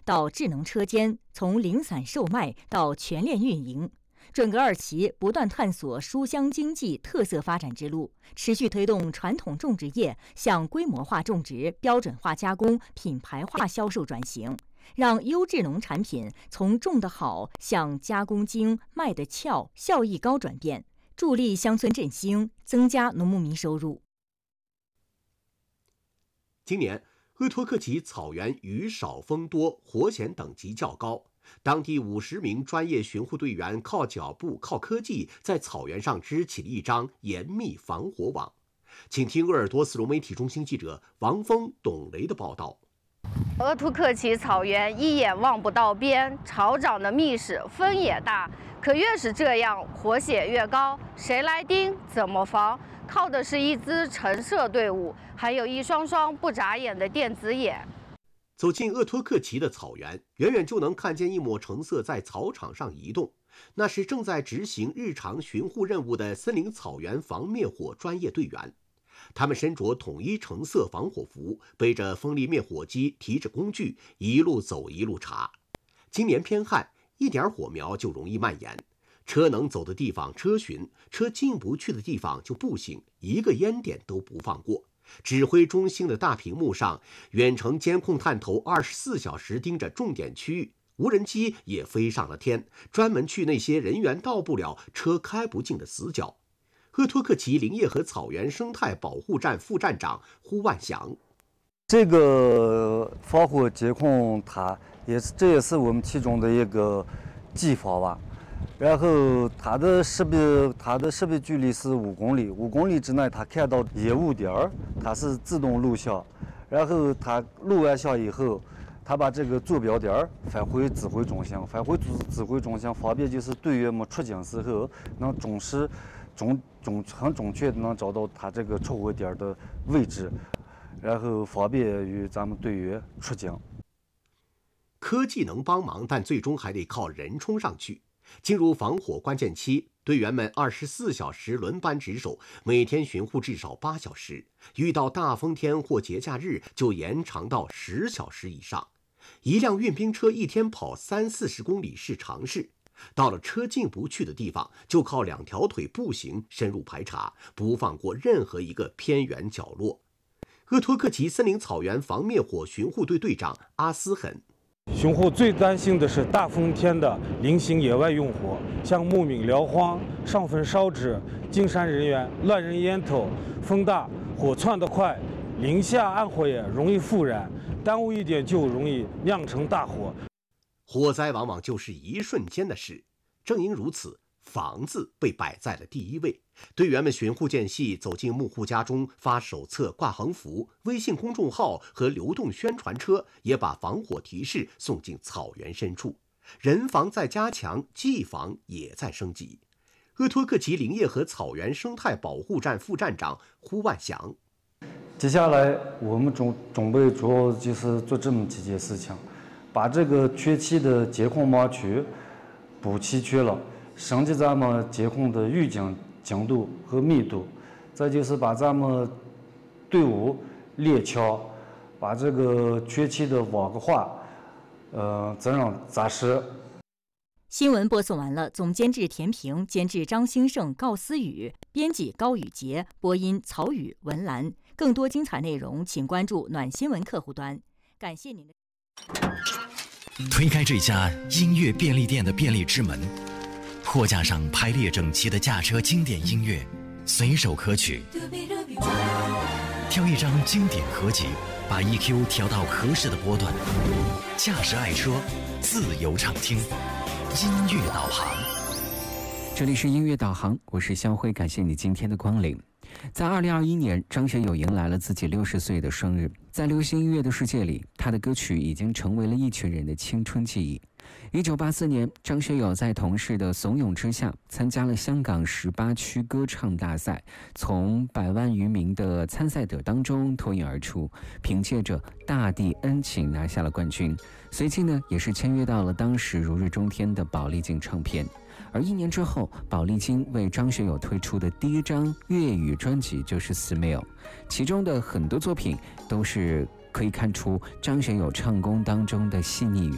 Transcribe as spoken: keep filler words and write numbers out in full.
到智能车间，从零散售卖到全链运营。准格二期不断探索书香经济特色发展之路，持续推动传统种植业向规模化种植、标准化加工、品牌化销售转型，让优质农产品从种得好向加工精、卖得俏、效益高转变，助力乡村振兴，增加农牧民收入。 今年，鄂托克旗草原雨少风多，活险等级较高。当地五十名专业巡护队员靠脚步、靠科技，在草原上织起了一张严密防火网。请听鄂尔多斯融媒体中心记者王峰、董雷的报道。 鄂图克旗草原一眼望不到边，潮涨的密实，风也大。可越是这样，火险越高，谁来盯？怎么防？靠的是一支陈设队伍，还有一双双不眨眼的电子眼。 走进鄂托克旗的草原，远远就能看见一抹橙色在草场上移动，那是正在执行日常巡护任务的森林草原防灭火专业队员。他们身着统一橙色防火服，背着风力灭火机，提着工具，一路走一路查。今年偏旱，一点火苗就容易蔓延，车能走的地方车巡，车进不去的地方就步行，一个烟点都不放过。指挥中心的大屏幕上，远程监控探头二十四小时盯着重点区域，无人机也飞上了天，专门去那些人员到不了、车开不进的死角。鄂托克旗林业和草原生态保护站副站长胡万祥： 这个防火监控它也是，这也是我们其中的一个技法吧。然后它的识别，它的识别距离是五公里，五公里之内它看到烟雾点儿，它是自动录像。然后它录完像以后，它把这个坐标点儿返回指挥中心，返回指指挥中心，方便就是队员们出警时候能准时、准准很准确的能找到它这个出火点的位置，然后方便于咱们队员出警。 科技能帮忙，但最终还得靠人冲上去。进入防火关键期，队员们二十四小时轮班值守，每天巡护至少八小时，遇到大风天或节假日就延长到十小时以上。一辆运兵车一天跑三四十公里是常事，到了车进不去的地方，就靠两条腿步行深入排查，不放过任何一个偏远角落。鄂托克旗森林草原防灭火巡护队队长阿斯很： 巡护最担心的是大风天的零星野外用火，像牧民燎荒、上坟烧纸、进山人员乱扔烟头，风大火窜得快，零下暗火也容易复燃，耽误一点就容易酿成大火。 火灾往往就是一瞬间的事，正因如此，房子被摆在了第一位。队员们巡护间隙，走进牧户家中，发手册、挂横幅，微信公众号和流动宣传车也把防火提示送进草原深处。人防在加强，技防也在升级。鄂托克旗林业和草原生态保护站副站长胡万祥： 接下来我们准准备主要就是做这么几件事情，把这个缺期的监控盲区补齐缺了，升级咱们监控的预警精度和密度，再就是把咱们队伍列强，把这个缺期的网格化，呃，增让扎实。 新闻播送完了，总监制田平，监制张兴盛、高思雨，编辑高宇杰，播音曹宇、文兰。更多精彩内容，请关注暖新闻客户端。感谢您的。 推开这家音乐便利店的便利之门，货架上排列整齐的驾车经典音乐，随手可取。挑一张经典合集，把 E Q 调到合适的波段，驾驶爱车，自由畅听。音乐导航， 这里是音乐导航，我是肖辉，感谢你今天的光临。在二零二一年，张学友迎来了自己六十岁的生日。在流行音乐的世界里，他的歌曲已经成为了一群人的青春记忆。一九八四年，张学友在同事的怂恿之下，参加了香港十八区歌唱大赛，从百万余名的参赛者当中脱颖而出，凭借着《大地恩情》拿下了冠军。随即呢，也是签约到了当时如日中天的宝丽金唱片。而一年之后，宝丽金为张学友推出的第一张粤语专辑就是《Smile》，其中的很多作品都是可以看出张学友唱功当中的细腻与